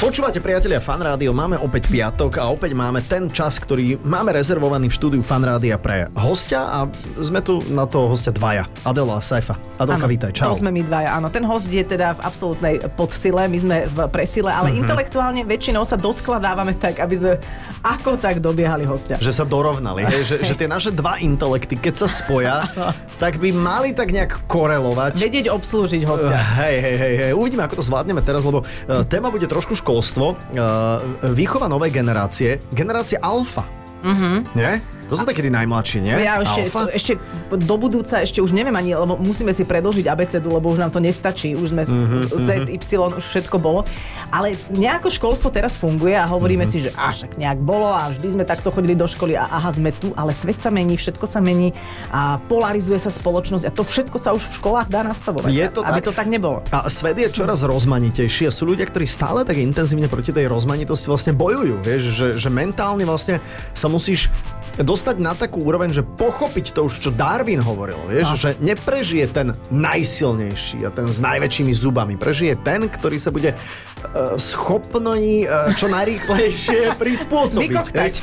Počúvate, priatelia, Fan Rádio, máme opäť piatok a opäť máme ten čas, ktorý máme rezervovaný v štúdiu Fan Rádia pre hostia a sme tu na toho hostia dvaja. Adela a Saifa. Adelka, vítaj, čau. To sme my dvaja, áno. Ten host je teda v absolútnej podsile, my sme v presile, ale intelektuálne väčšinou sa doskladávame tak, aby sme ako tak dobiehali hostia. Že sa dorovnali, že tie naše dva intelekty, keď sa spoja, tak by mali tak nejak korelovať. Vedieť obslúžiť hostia. Hej. Uvidíme, ako to zvládneme teraz, lebo téma bude trošku školstvo, výchova novej generácie, generácia alfa. Nie? To sú také tí najmladší, nie? Ja ešte do budúca ešte už neviem ani, lebo musíme si predĺžiť abecedu, lebo už nám to nestačí. Už sme Z, Y, už všetko bolo. Ale nejako školstvo teraz funguje a hovoríme si, že však nejak bolo a vždy sme takto chodili do školy a aha, sme tu, ale svet sa mení, všetko sa mení a polarizuje sa spoločnosť a to všetko sa už v školách dá nastavovať. Je to aby tak? To tak nebolo. A svet je čoraz rozmanitejší a sú ľudia, ktorí stále tak intenzívne proti tej rozmanitosti vlastne bojujú, vieš, že mentálne vlastne sa musíš dostať na takú úroveň, že pochopiť to už, čo Darwin hovoril, vieš, že neprežije ten najsilnejší a ten s najväčšími zubami. Prežije ten, ktorý sa bude schopný čo najrýchlejšie prispôsobiť. Vykoktať.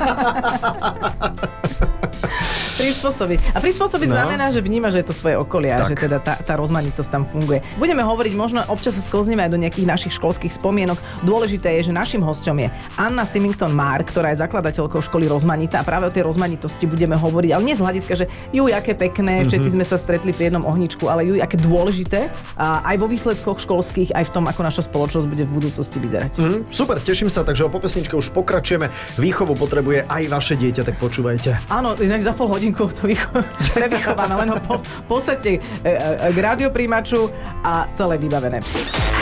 Prispôsobiť. A prispôsobiť znamená, že vníma, že je to svoje okolie a že teda tá rozmanitosť tam funguje. Budeme hovoriť, možno občas sa sklzneme aj do nejakých našich školských spomienok. Dôležité je, že našim hosťom je Anna Symington-Mark, ktorá je zakladateľkou školy Rozmanita a práve o tej rozmanitosti budeme hovoriť, ale nie z hľadiska, že aké pekné, všetci sme sa stretli pri jednom ohničku, ale aké dôležité a aj vo výsledkoch školských, aj v tom, ako naša spoločnosť bude v budúcnosti vyzerať. Super, teším sa, takže o pesničke už pokračujeme. Výchovu potrebuje aj vaše dieťa, tak počúvajte. Áno, inak za pol hodinku to prevychováme, len ho posadte k rádiopríjimaču a celé vybavené.